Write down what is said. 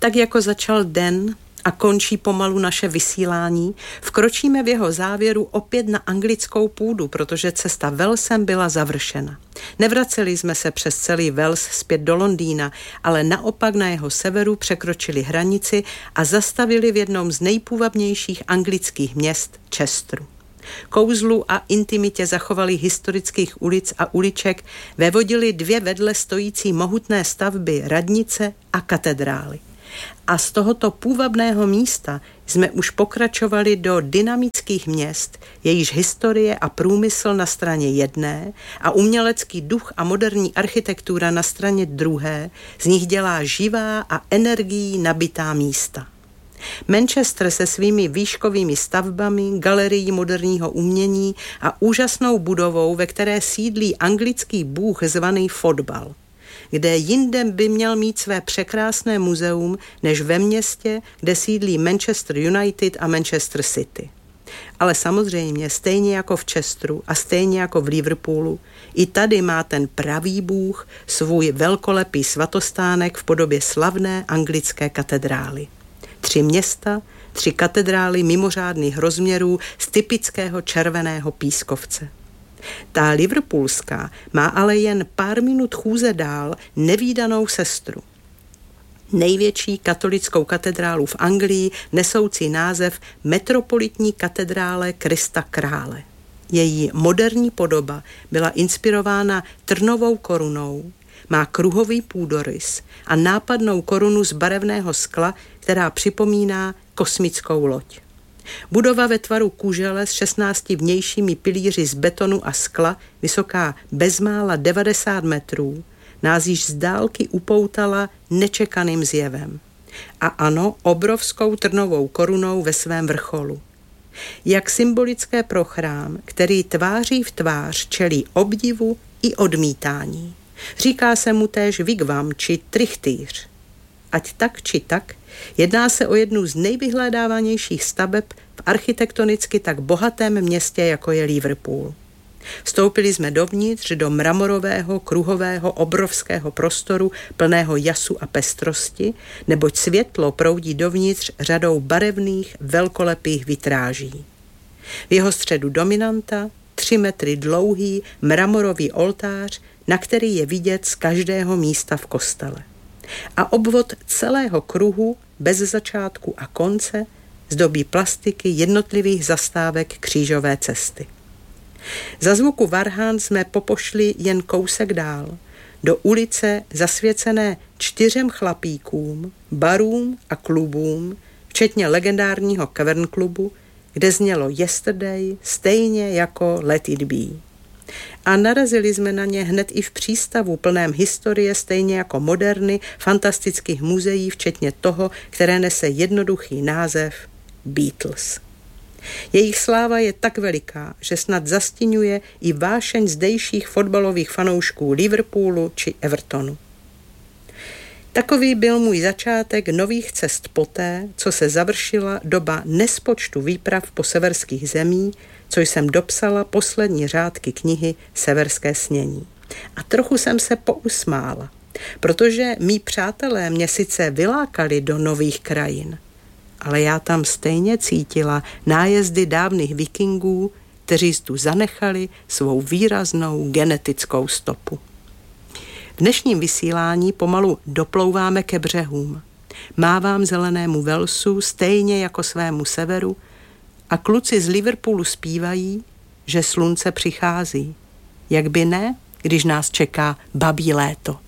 Tak jako začal den a končí pomalu naše vysílání, vkročíme v jeho závěru opět na anglickou půdu, protože cesta Walesem byla završena. Nevraceli jsme se přes celý Wales zpět do Londýna, ale naopak na jeho severu překročili hranici a zastavili v jednom z nejpůvabnějších anglických měst Chesteru. Kouzlu a intimitě zachovali historických ulic a uliček vévodily dvě vedle stojící mohutné stavby, radnice a katedrály. A z tohoto půvabného místa jsme už pokračovali do dynamických měst, jejíž historie a průmysl na straně jedné a umělecký duch a moderní architektura na straně druhé z nich dělá živá a energií nabitá místa. Manchester se svými výškovými stavbami, galerií moderního umění a úžasnou budovou, ve které sídlí anglický bůh zvaný fotbal. Kde jinde by měl mít své překrásné muzeum, než ve městě, kde sídlí Manchester United a Manchester City. Ale samozřejmě, stejně jako v Chesteru a stejně jako v Liverpoolu, i tady má ten pravý bůh svůj velkolepý svatostánek v podobě slavné anglické katedrály. 3 města, 3 katedrály mimořádných rozměrů z typického červeného pískovce. Ta liverpoolská má ale jen pár minut chůze dál nevídanou sestru. Největší katolickou katedrálu v Anglii nesoucí název Metropolitní katedrále Krista Krále. Její moderní podoba byla inspirována trnovou korunou, má kruhový půdorys a nápadnou korunu z barevného skla, která připomíná kosmickou loď. Budova ve tvaru kužele s 16 vnějšími pilíři z betonu a skla, vysoká bezmála 90 metrů, nás již z dálky upoutala nečekaným zjevem. A ano, obrovskou trnovou korunou ve svém vrcholu. Jak symbolické pro chrám, který tváří v tvář čelí obdivu i odmítání. Říká se mu též vigvam či trichtýř. Ať tak či tak, jedná se o jednu z nejvyhledávanějších staveb v architektonicky tak bohatém městě, jako je Liverpool. Vstoupili jsme dovnitř do mramorového, kruhového, obrovského prostoru plného jasu a pestrosti, neboť světlo proudí dovnitř řadou barevných, velkolepých vitráží. V jeho středu dominanta 3 metry dlouhý mramorový oltář, na který je vidět z každého místa v kostele. A obvod celého kruhu bez začátku a konce zdobí plastiky jednotlivých zastávek křížové cesty. Za zvuku varhán jsme popošli jen kousek dál, do ulice zasvěcené 4 chlapíkům, barům a klubům, včetně legendárního Cavern klubu, kde znělo Yesterday stejně jako Let It Be. A narazili jsme na ně hned i v přístavu plném historie, stejně jako moderny, fantastických muzeí, včetně toho, které nese jednoduchý název Beatles. Jejich sláva je tak veliká, že snad zastiňuje i vášeň zdejších fotbalových fanoušků Liverpoolu či Evertonu. Takový byl můj začátek nových cest poté, co se završila doba nespočtu výprav po severských zemí, co jsem dopsala poslední řádky knihy Severské snění. A trochu jsem se pousmála, protože mí přátelé mě sice vylákali do nových krajin, ale já tam stejně cítila nájezdy dávných vikingů, kteří tu zanechali svou výraznou genetickou stopu. V dnešním vysílání pomalu doplouváme ke břehům. Mávám zelenému Walesu stejně jako svému severu a kluci z Liverpoolu zpívají, že slunce přichází. Jak by ne, když nás čeká babí léto.